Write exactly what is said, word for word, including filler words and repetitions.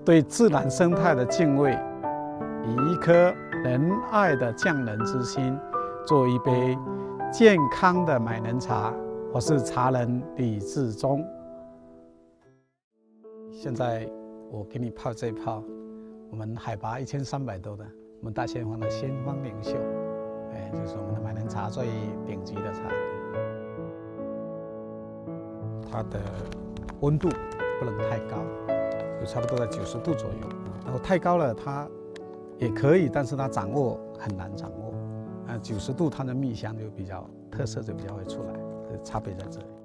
对自然生态的敬畏，以一颗仁爱的匠人之心，做一杯健康的买人茶。我是茶人李志忠。现在我给你泡这一泡，我们海拔一千三百多的，我们大仙坊的仙方领袖，哎，就是我们的买人茶最顶级的茶。它的温度不能太高，就差不多在九十度左右。然后太高了，它也可以，但是它掌握很难掌握。啊，九十度它的蜜香就比较特色就比较会出来，差别在这里。